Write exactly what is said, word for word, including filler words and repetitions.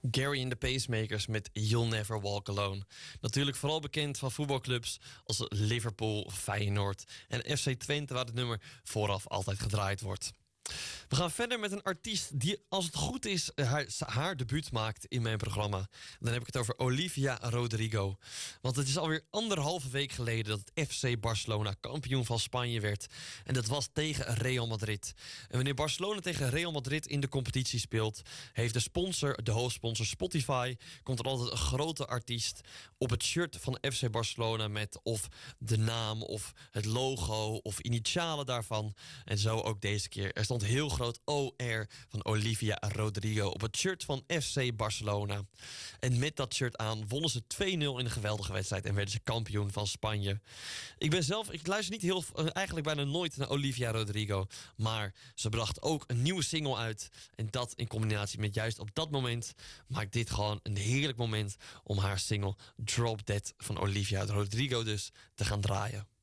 Gary and the Pacemakers met You'll Never Walk Alone. Natuurlijk vooral bekend van voetbalclubs als Liverpool, Feyenoord en F C Twente, waar het nummer vooraf altijd gedraaid wordt. We gaan verder met een artiest die, als het goed is, haar, haar debuut maakt in mijn programma. Dan heb ik het over Olivia Rodrigo. Want het is alweer anderhalve week geleden dat het F C Barcelona kampioen van Spanje werd. En dat was tegen Real Madrid. En wanneer Barcelona tegen Real Madrid in de competitie speelt, heeft de sponsor, de hoofdsponsor Spotify, komt er altijd een grote artiest op het shirt van F C Barcelona met of de naam of het logo of initialen daarvan. En zo ook deze keer. Er stond heel groot O R van Olivia Rodrigo op het shirt van F C Barcelona. En met dat shirt aan wonnen ze twee nul in een geweldige wedstrijd en werden ze kampioen van Spanje. Ik ben zelf, ik luister niet heel, eigenlijk bijna nooit naar Olivia Rodrigo, maar ze bracht ook een nieuwe single uit. En dat in combinatie met juist op dat moment maakt dit gewoon een heerlijk moment om haar single Drop Dead van Olivia Rodrigo dus te gaan draaien.